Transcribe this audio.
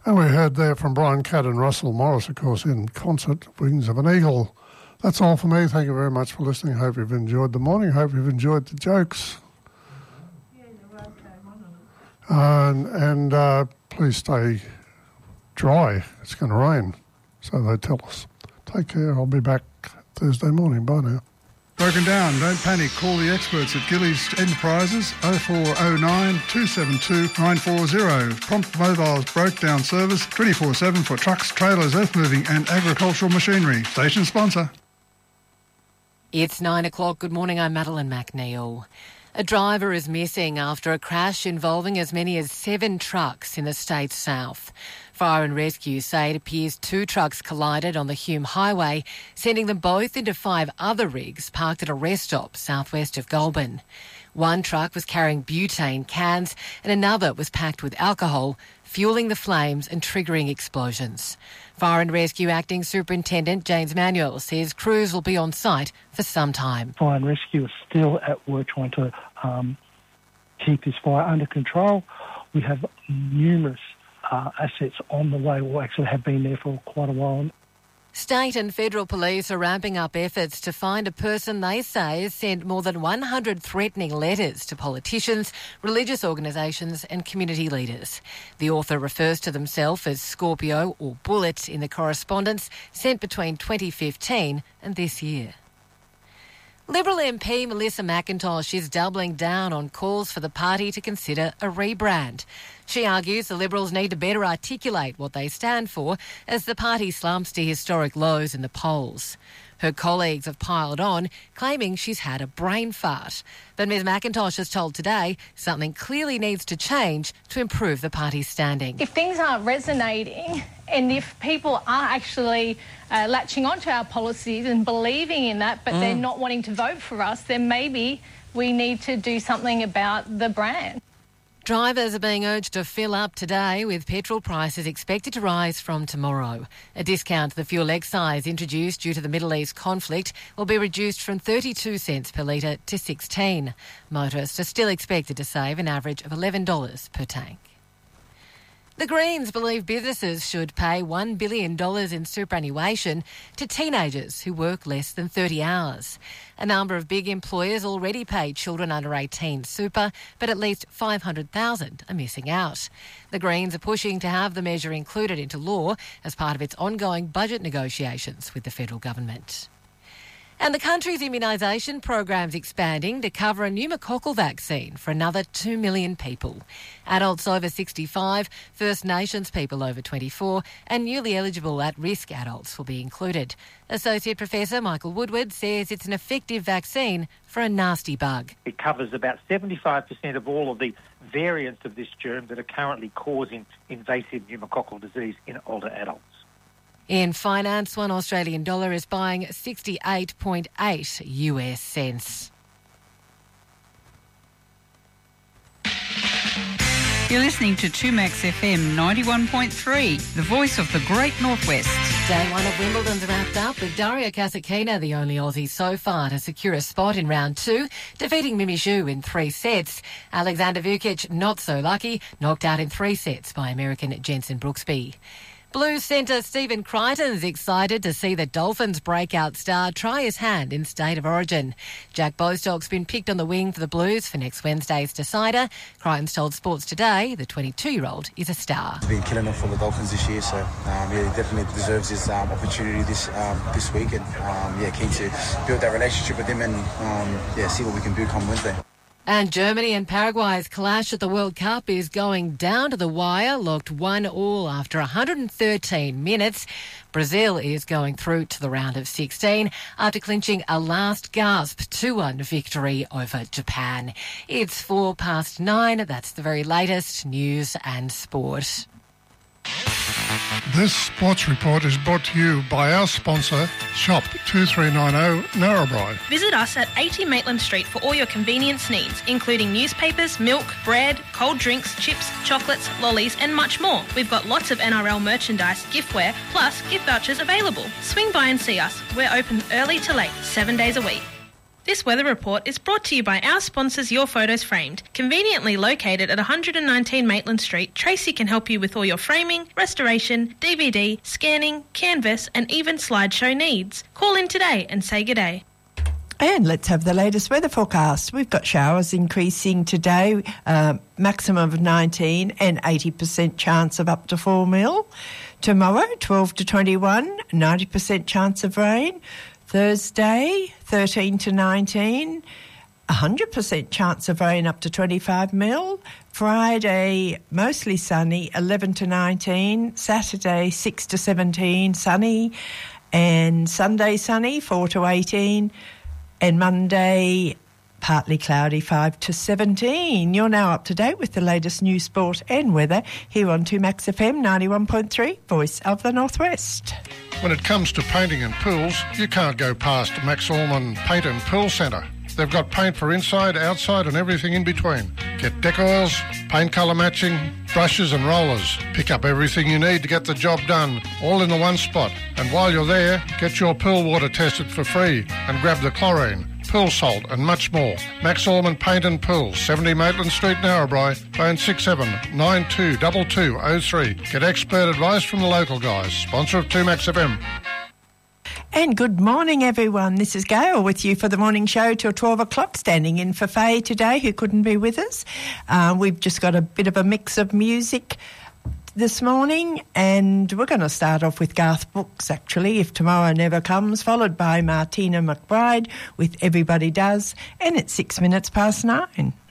And we heard there from Brian Cadd and Russell Morris, of course, in concert, Wings of an Eagle. That's all for me. Thank you very much for listening. Hope you've enjoyed the morning. Hope you've enjoyed the jokes. Yeah, the road came on it. And please stay dry. It's going to rain, so they tell us. Take care. I'll be back Thursday morning. Bye now. Broken down, don't panic. Call the experts at Gillies Enterprises 0409 272 940. Prompt mobile breakdown service 24/7 for trucks, trailers, earth moving and agricultural machinery. Station sponsor. It's 9 o'clock. Good morning. I'm Madeline McNeil. A driver is missing after a crash involving as many as 7 trucks in the state's south. Fire and Rescue say it appears 2 trucks collided on the Hume Highway, sending them both into 5 other rigs parked at a rest stop southwest of Goulburn. One truck was carrying butane cans and another was packed with alcohol, fueling the flames and triggering explosions. Fire and Rescue Acting Superintendent James Manuel says crews will be on site for some time. Fire and Rescue is still at work trying to keep this fire under control. We have numerous assets on the way, or actually have been there for quite a while. State and federal police are ramping up efforts to find a person they say has sent more than 100 threatening letters to politicians, religious organisations and community leaders. The author refers to themselves as Scorpio or Bullet in the correspondence sent between 2015 and this year. Liberal MP Melissa McIntosh is doubling down on calls for the party to consider a rebrand. She argues the Liberals need to better articulate what they stand for as the party slumps to historic lows in the polls. Her colleagues have piled on, claiming she's had a brain fart. But Ms McIntosh has told Today something clearly needs to change to improve the party's standing. If things aren't resonating and if people are actually latching onto our policies and believing in that, but they're not wanting to vote for us, then maybe we need to do something about the brand. Drivers are being urged to fill up today, with petrol prices expected to rise from tomorrow. A discount to the fuel excise introduced due to the Middle East conflict will be reduced from 32 cents per litre to 16. Motorists are still expected to save an average of $11 per tank. The Greens believe businesses should pay $1 billion in superannuation to teenagers who work less than 30 hours. A number of big employers already pay children under 18 super, but at least 500,000 are missing out. The Greens are pushing to have the measure included into law as part of its ongoing budget negotiations with the federal government. And the country's immunisation program's expanding to cover a pneumococcal vaccine for another 2 million people. Adults over 65, First Nations people over 24 and newly eligible at-risk adults will be included. Associate Professor Michael Woodward says it's an effective vaccine for a nasty bug. It covers about 75% of all of the variants of this germ that are currently causing invasive pneumococcal disease in older adults. In finance, one Australian dollar is buying 68.8 US cents. You're listening to 2Max FM 91.3, the voice of the Great Northwest. Day 1 of Wimbledon's wrapped up with Daria Kasatkina, the only Aussie so far to secure a spot in round 2, defeating Mimi Zhu in 3 sets. Alexander Vukic, not so lucky, knocked out in 3 sets by American Jensen Brooksby. Blues centre Stephen Crichton's excited to see the Dolphins' breakout star try his hand in State of Origin. Jack Bostock's been picked on the wing for the Blues for next Wednesday's decider. Crichton's told Sports Today the 22-year-old is a star. He's been killing it for the Dolphins this year, so he definitely deserves his opportunity this week, and keen to build that relationship with him and see what we can do come Wednesday. And Germany and Paraguay's clash at the World Cup is going down to the wire, locked 1-1 after 113 minutes. Brazil is going through to the round of 16 after clinching a last-gasp 2-1 victory over Japan. It's 9:04. That's the very latest news and sport. This sports report is brought to you by our sponsor, Shop 2390 Narrabri. Visit us at 80 Maitland Street for all your convenience needs, including newspapers, milk, bread, cold drinks, chips, chocolates, lollies and much more. We've got lots of NRL merchandise, giftware, plus gift vouchers available. Swing by and see us. We're open early to late, 7 days a week. This weather report is brought to you by our sponsors Your Photos Framed. Conveniently located at 119 Maitland Street, Tracy can help you with all your framing, restoration, DVD, scanning, canvas and even slideshow needs. Call in today and say good day. And let's have the latest weather forecast. We've got showers increasing today, maximum of 19 and 80% chance of up to 4 mil. Tomorrow, 12 to 21, 90% chance of rain. Thursday, 13 to 19, 100% chance of rain up to 25 mil. Friday, mostly sunny, 11 to 19. Saturday, 6 to 17, sunny. And Sunday, sunny, 4 to 18. And Monday, partly cloudy, 5 to 17. You're now up to date with the latest news, sport and weather here on 2Max FM 91.3, Voice of the Northwest. When it comes to painting and pools, you can't go past Max Orman Paint and Pool Centre. They've got paint for inside, outside and everything in between. Get deck oils, paint colour matching, brushes and rollers. Pick up everything you need to get the job done, all in the one spot. And while you're there, get your pool water tested for free and grab the chlorine, pool salt and much more. Max Orman Paint and Pool, 70 Maitland Street, Narrabri, phone 67 922203. Get expert advice from the local guys. Sponsor of 2Max FM. And good morning, everyone. This is Gail with you for the morning show till 12 o'clock, standing in for Faye today, who couldn't be with us. We've just got a bit of a mix of music this morning, and we're going to start off with Garth Brooks, actually, If Tomorrow Never Comes, followed by Martina McBride with Everybody Does, and it's 6 minutes past 9.